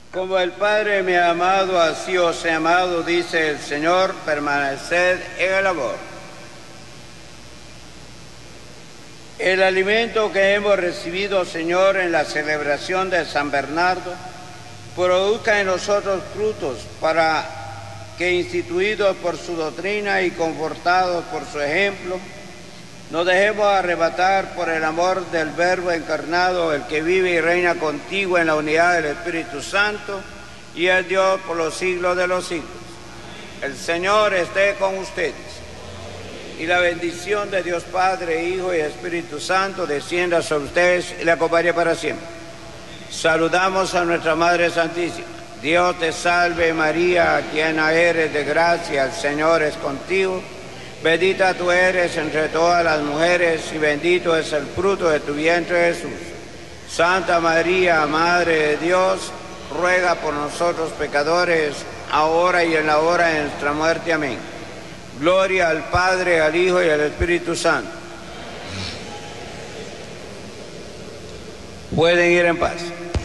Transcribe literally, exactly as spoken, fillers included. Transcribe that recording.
Como el Padre me ha amado, así os he amado, dice el Señor, permaneced en el amor. El alimento que hemos recibido, Señor, en la celebración de San Bernardo, produzca en nosotros frutos para que, instituidos por su doctrina y confortados por su ejemplo, nos dejemos arrebatar por el amor del Verbo encarnado, el que vive y reina contigo en la unidad del Espíritu Santo, y es Dios por los siglos de los siglos. El Señor esté con ustedes. Y la bendición de Dios Padre, Hijo y Espíritu Santo descienda sobre ustedes y la acompañe para siempre. Saludamos a nuestra Madre Santísima. Dios te salve María, llena eres de gracia, el Señor es contigo. Bendita tú eres entre todas las mujeres y bendito es el fruto de tu vientre Jesús. Santa María, Madre de Dios, ruega por nosotros pecadores, ahora y en la hora de nuestra muerte. Amén. Gloria al Padre, al Hijo y al Espíritu Santo. Pueden ir en paz.